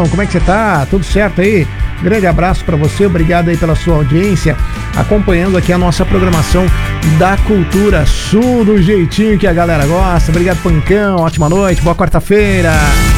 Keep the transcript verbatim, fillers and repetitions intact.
Pancão, como é que você tá? Tudo certo aí? Grande abraço pra você, obrigado aí pela sua audiência, acompanhando aqui a nossa programação da Cultura Sul, do jeitinho que a galera gosta. Obrigado, Pancão, ótima noite, boa quarta-feira.